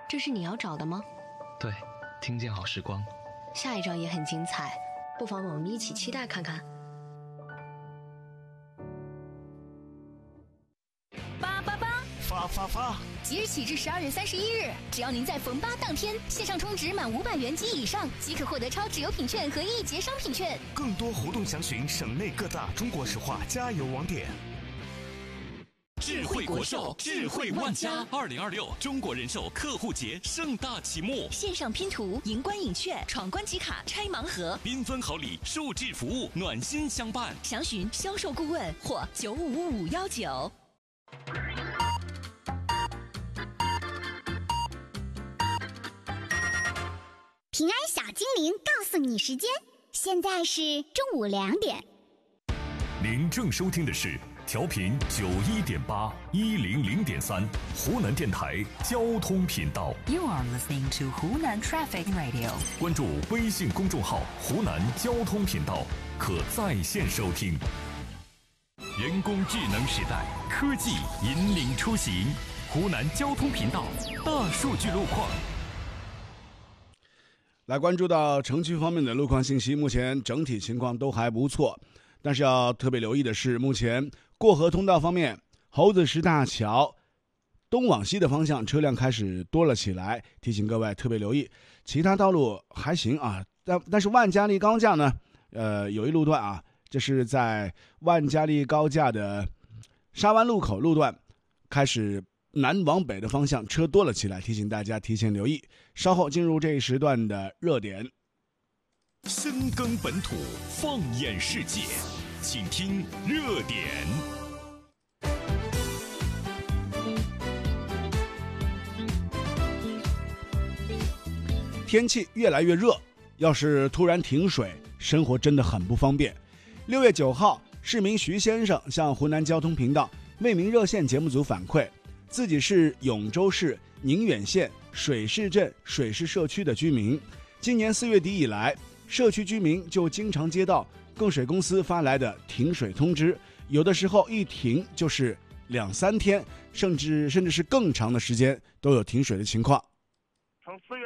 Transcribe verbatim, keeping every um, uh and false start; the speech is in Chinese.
这是你要找的吗？ 对，听见好时光。 下一章也很精彩，不妨我们一起期待看看。 八八八， 发发发！ 即日起至十二月三十一日，只要您在逢八当天线上充值满五百元及以上，即可获得超值优品券和一节商品券。 更多活动详询省内各大中国石化加油网点。 智慧国寿，智慧万家。二零二六中国人寿客户节盛大启幕， 线上拼图、赢关影券、闯关集卡、拆盲盒， 缤纷好礼，数字服务，暖心相伴。 详询销售顾问或九五五五幺九。 平安小精灵告诉你时间，现在是中午两点。 您正收听的是调频九一点八一零零点三湖南电台交通频道。 You are listening to 湖南 Traffic Radio。 关注微信公众号湖南交通频道，可在线收听。 人工智能时代，科技引领出行。湖南交通频道大数据路况。 来关注到城区方面的路况信息，目前整体情况都还不错，但是要特别留意的是，目前过河通道方面，猴子石大桥东往西的方向车辆开始多了起来，提醒各位特别留意。其他道路还行啊，但但是万家丽高架呢，呃，有一路段啊，这是在万家丽高架的沙湾路口路段开始南往北的方向车多了起来，提醒大家提前留意。稍后进入这一时段的热点。 深耕本土，放眼世界，请听热点。 天气越来越热，要是突然停水，生活真的很不方便。六月九号，市民徐先生向湖南交通频道为民热线节目组反馈，自己是永州市宁远县水市镇水市社区的居民。今年四月底以来，社区居民就经常接到供水公司发来的停水通知，有的时候一停就是两三天，甚至甚至是更长的时间都有停水的情况。 从四